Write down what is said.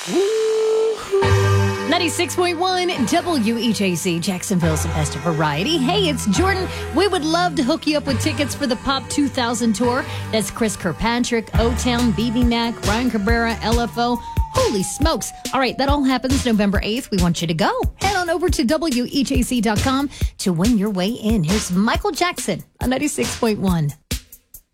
96.1 WEJC, Jacksonville's best variety. Hey, it's Jordan. We would love to hook you up with tickets for the Pop 2000 tour. That's Chris Kirkpatrick, O-Town, BB Mac, Ryan Cabrera, LFO. Holy smokes. All right, that all happens November 8th. We want you to go. Head on over to WEJC.com to win your way in. Here's Michael Jackson on 96.1.